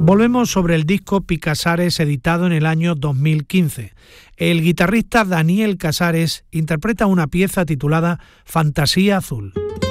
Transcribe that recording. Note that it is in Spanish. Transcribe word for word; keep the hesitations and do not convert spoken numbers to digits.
Volvemos sobre el disco Picasares, editado en el año dos mil quince. El guitarrista Daniel Casares interpreta una pieza titulada Fantasía Azul.